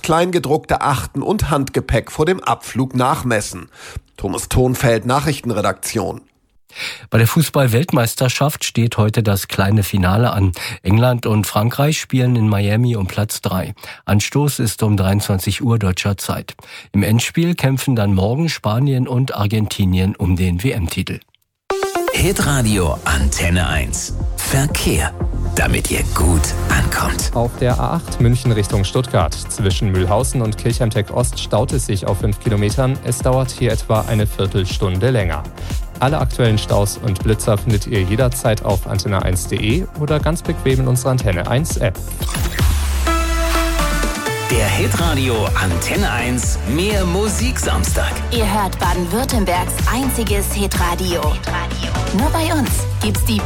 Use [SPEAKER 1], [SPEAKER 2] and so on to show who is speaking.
[SPEAKER 1] Kleingedruckte Achten und Handgepäck vor dem Abflug nachmessen. Thomas Thonfeld, Nachrichtenredaktion.
[SPEAKER 2] Bei der Fußball-Weltmeisterschaft steht heute das kleine Finale an. England und Frankreich spielen in Miami um Platz 3. Anstoß ist um 23 Uhr deutscher Zeit. Im Endspiel kämpfen dann morgen Spanien und Argentinien um den WM-Titel.
[SPEAKER 3] Hitradio Antenne 1. Verkehr, damit ihr gut ankommt.
[SPEAKER 4] Auf der A8 München Richtung Stuttgart. Zwischen Mühlhausen und Kirchheimteck Ost staut es sich auf 5 Kilometern. Es dauert hier etwa eine Viertelstunde länger. Alle aktuellen Staus und Blitzer findet ihr jederzeit auf antenne1.de oder ganz bequem in unserer Antenne 1 App.
[SPEAKER 3] Der Hitradio Antenne 1 Mehr Musik Samstag.
[SPEAKER 5] Ihr hört Baden-Württembergs einziges Hitradio. Nur bei uns gibt's die